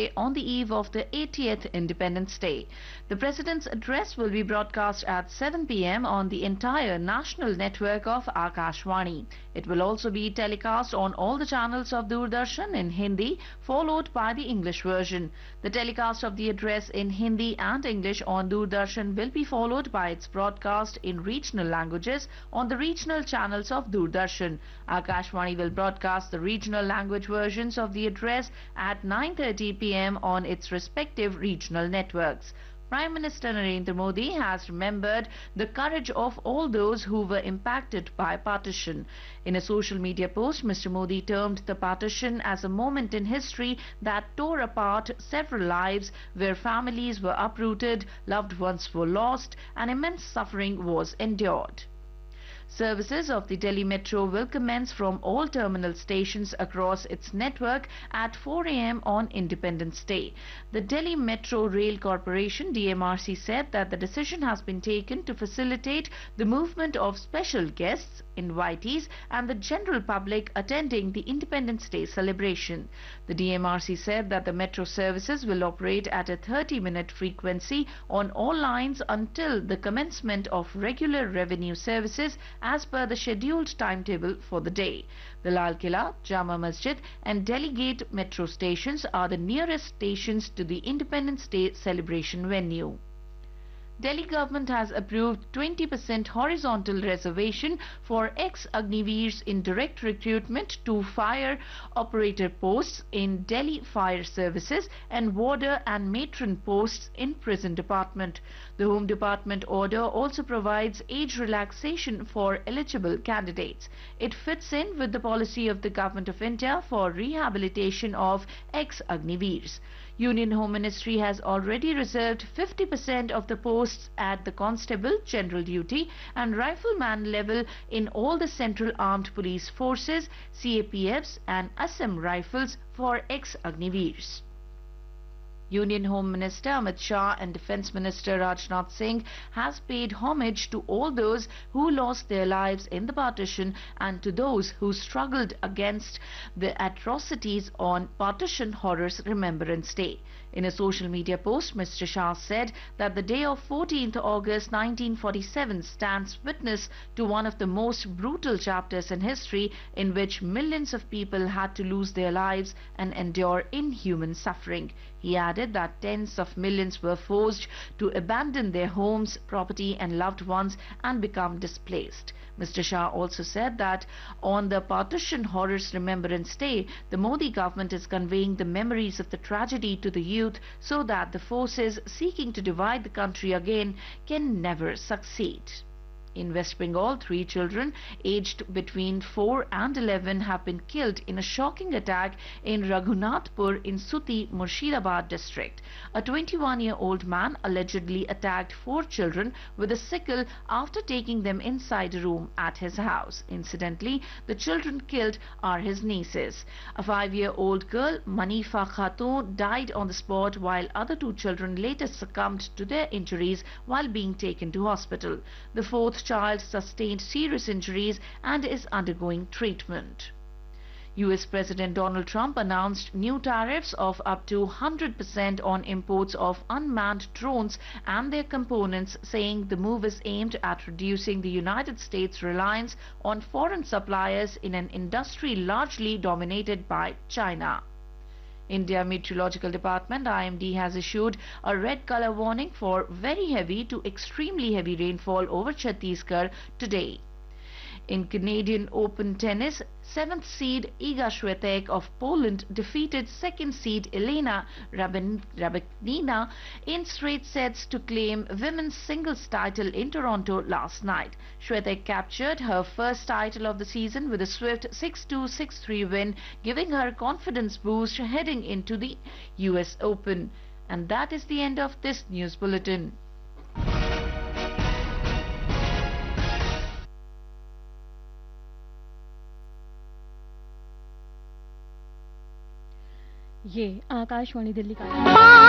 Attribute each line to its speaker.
Speaker 1: today on the eve of the 80th Independence Day. The President's address will be broadcast at 7 p.m. on the entire national network of Akashvani. It will also be telecast on all the channels of Doordarshan in Hindi, followed by the English version. The telecast of the address in Hindi and English on Doordarshan will be followed by its broadcast in regional languages on the regional channels of Doordarshan. Akashvani will broadcast the regional language versions of the address at 9:30 p.m. on its respective regional networks. Prime Minister Narendra Modi has remembered the courage of all those who were impacted by partition. In a social media post, Mr. Modi termed the partition as a moment in history that tore apart several lives, where families were uprooted, loved ones were lost, and immense suffering was endured. Services of the Delhi Metro will commence from all terminal stations across its network at 4 a.m. on Independence Day. The Delhi Metro Rail Corporation (DMRC) said that the decision has been taken to facilitate the movement of special guests, invitees, and the general public attending the Independence Day celebration. The DMRC said that the metro services will operate at a 30-minute frequency on all lines until the commencement of regular revenue services as per the scheduled timetable for the day. The Lal Killa, Jama Masjid and Delhi Gate metro stations are the nearest stations to the Independence Day celebration venue. Delhi government has approved 20% horizontal reservation for ex-Agniveers in direct recruitment to fire operator posts in Delhi Fire Services and warder and matron posts in Prison Department. The Home Department order also provides age relaxation for eligible candidates. It fits in with the policy of the Government of India for rehabilitation of ex-Agniveers. Union Home Ministry has already reserved 50% of the posts at the Constable, General Duty and Rifleman level in all the Central Armed Police Forces, CAPFs and Assam Rifles for ex-Agniveers. Union Home Minister Amit Shah and Defence Minister Rajnath Singh has paid homage to all those who lost their lives in the partition and to those who struggled against the atrocities on Partition Horrors Remembrance Day. In a social media post, Mr. Shah said that the day of 14th August 1947 stands witness to one of the most brutal chapters in history in which millions of people had to lose their lives and endure inhuman suffering. He added that tens of millions were forced to abandon their homes, property and loved ones and become displaced. Mr. Shah also said that on the Partition Horrors Remembrance Day, the Modi government is conveying the memories of the tragedy to the youth so that the forces seeking to divide the country again can never succeed. In West Bengal, 3 children aged between 4 and 11 have been killed in a shocking attack in Raghunathpur in Suti, Murshidabad district. A 21-year-old man allegedly attacked 4 children with a sickle after taking them inside a room at his house. Incidentally, the children killed are his nieces. A 5-year-old girl, Manifa Khatun, died on the spot while other 2 children later succumbed to their injuries while being taken to hospital. The 4th child sustained serious injuries and is undergoing treatment. US President Donald Trump announced new tariffs of up to 100% on imports of unmanned drones and their components, saying the move is aimed at reducing the United States' reliance on foreign suppliers in an industry largely dominated by China. India Meteorological Department (IMD) has issued a red color warning for very heavy to extremely heavy rainfall over Chhattisgarh today. In Canadian Open tennis, 7th seed Iga Swiatek of Poland defeated 2nd seed Elena Rybakina in straight sets to claim women's singles title in Toronto last night. Swiatek captured her first title of the season with a swift 6-2, 6-3 win, giving her confidence boost heading into the US Open. And that is the end of this news bulletin.
Speaker 2: ये आकाशवाणी दिल्ली का